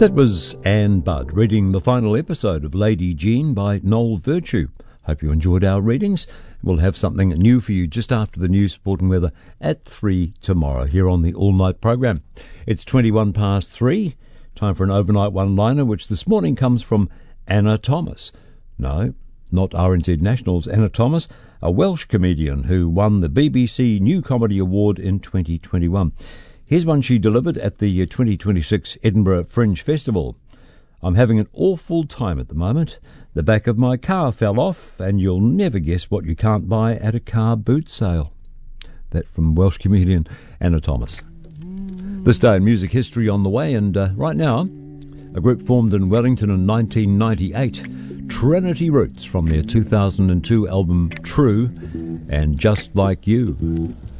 That was Anne Budd reading the final episode of Lady Jean by Noel Virtue. Hope you enjoyed our readings. We'll have something new for you just after the news, sport and weather at 3 tomorrow here on the all-night program. It's 21 past 3. Time for an overnight one-liner, which this morning comes from Anna Thomas. No, not RNZ Nationals Anna Thomas, a Welsh comedian who won the BBC New Comedy Award in 2021. Here's one she delivered at the 2026 Edinburgh Fringe Festival. I'm having an awful time at the moment. The back of my car fell off, and you'll never guess what you can't buy at a car boot sale. That from Welsh comedian Anna Thomas. This day in music history on the way, and right now, a group formed in Wellington in 1998, Trinity Roots, from their 2002 album True, and Just Like You.